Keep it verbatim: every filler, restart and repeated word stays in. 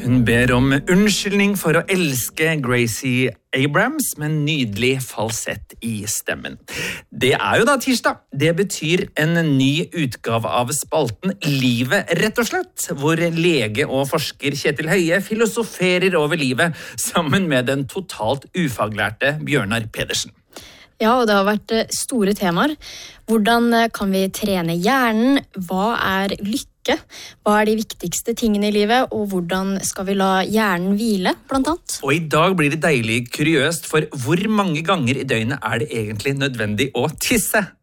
Hun ber om unnskyldning for å elske Gracie Abrams med en nydelig falsett i stemmen. Det er jo da tirsdag. Det betyr en ny utgave av spalten Livet rett og slett, hvor lege og forsker Kjetil Høie filosoferer over livet sammen med den totalt ufaglærte Bjørnar Pedersen. Ja, og det har vært store temaer. Hvordan kan vi trene hjernen? Hva er lykke? Hva er de viktigste tingene i livet? Og hvordan skal vi la hjernen hvile, blant annet? Og i dag blir det deilig kuriøst, for hvor mange ganger i døgnet er det egentlig nødvendig å tisse?